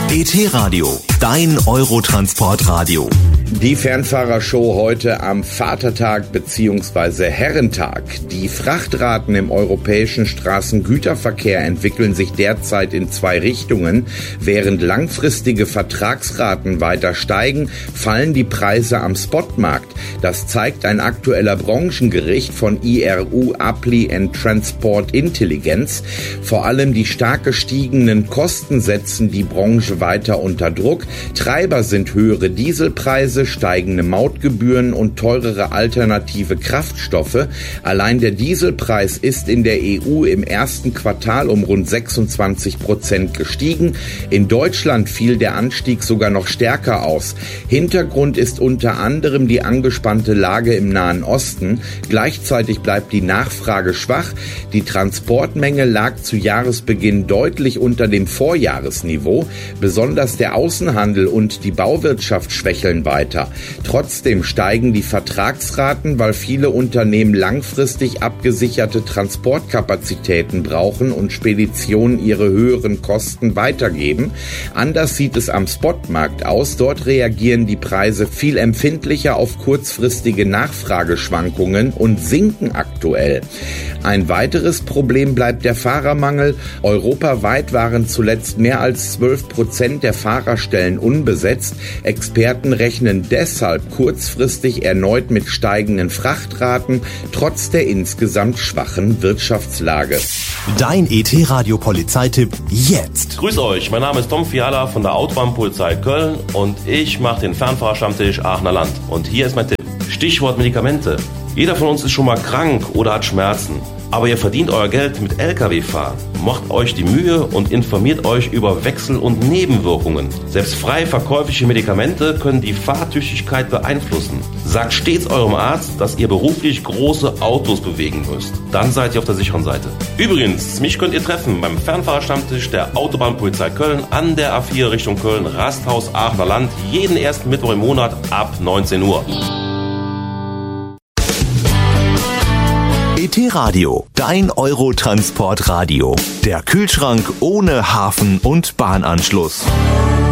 ET-Radio, dein Eurotransportradio. Die Fernfahrershow heute am Vatertag bzw. Herrentag. Die Frachtraten im europäischen Straßengüterverkehr entwickeln sich derzeit in zwei Richtungen. Während langfristige Vertragsraten weiter steigen, fallen die Preise am Spotmarkt. Das zeigt ein aktueller Branchenbericht von IRU Appli and Transport Intelligence. Vor allem die stark gestiegenen Kosten setzen die Branche weiter unter Druck. Treiber sind höhere Dieselpreise, steigende Mautgebühren und teurere alternative Kraftstoffe. Allein der Dieselpreis ist in der EU im ersten Quartal um rund 26% gestiegen. In Deutschland fiel der Anstieg sogar noch stärker aus. Hintergrund ist unter anderem die angespannte Lage im Nahen Osten. Gleichzeitig bleibt die Nachfrage schwach. Die Transportmenge lag zu Jahresbeginn deutlich unter dem Vorjahresniveau. Besonders der Außenhandel und die Bauwirtschaft schwächeln weiter. Trotzdem steigen die Vertragsraten, weil viele Unternehmen langfristig abgesicherte Transportkapazitäten brauchen und Speditionen ihre höheren Kosten weitergeben. Anders sieht es am Spotmarkt aus. Dort reagieren die Preise viel empfindlicher auf kurzfristige Nachfrageschwankungen und sinken aktuell. Ein weiteres Problem bleibt der Fahrermangel. Europaweit waren zuletzt mehr als 12% der Fahrerstellen unbesetzt. Experten rechnen deshalb kurzfristig erneut mit steigenden Frachtraten, trotz der insgesamt schwachen Wirtschaftslage. Dein ET-Radio-Polizeitipp jetzt. Grüß euch, mein Name ist Tom Fiala von der Autobahnpolizei Köln und ich mache den Fernfahrerstammtisch Aachener Land. Und hier ist mein Tipp. Stichwort Medikamente. Jeder von uns ist schon mal krank oder hat Schmerzen. Aber ihr verdient euer Geld mit Lkw-Fahren. Macht euch die Mühe und informiert euch über Wechsel- und Nebenwirkungen. Selbst frei verkäufliche Medikamente können die Fahrtüchtigkeit beeinflussen. Sagt stets eurem Arzt, dass ihr beruflich große Autos bewegen müsst. Dann seid ihr auf der sicheren Seite. Übrigens, mich könnt ihr treffen beim Fernfahrerstammtisch der Autobahnpolizei Köln an der A4 Richtung Köln, Rasthaus Aachener Land, jeden ersten Mittwoch im Monat ab 19 Uhr. ET-Radio, dein Eurotransportradio. Der Kühlschrank ohne Hafen- und Bahnanschluss.